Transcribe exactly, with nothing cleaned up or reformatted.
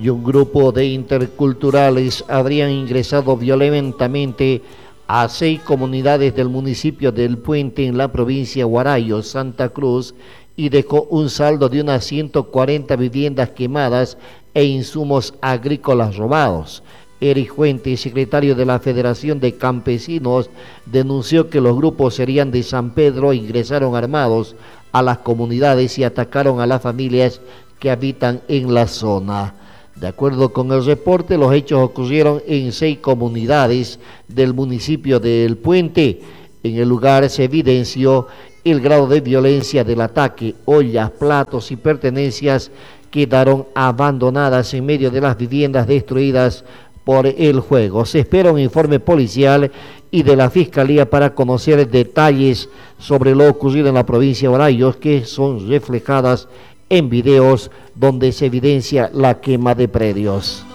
y un grupo de interculturales habrían ingresado violentamente a seis comunidades del municipio del Puente en la provincia de Huarayo, Santa Cruz, y dejó un saldo de unas ciento cuarenta viviendas quemadas e insumos agrícolas robados. Eric Fuentes, secretario de la Federación de Campesinos, denunció que los grupos serían de San Pedro e ingresaron armados a las comunidades y atacaron a las familias que habitan en la zona. De acuerdo con el reporte, los hechos ocurrieron en seis comunidades del municipio de El Puente. En el lugar se evidenció el grado de violencia del ataque. Ollas, platos y pertenencias quedaron abandonadas en medio de las viviendas destruidas por el juego. Se espera un informe policial y de la Fiscalía para conocer detalles sobre lo ocurrido en la provincia de Huarayo, que son reflejadas en videos donde se evidencia la quema de predios.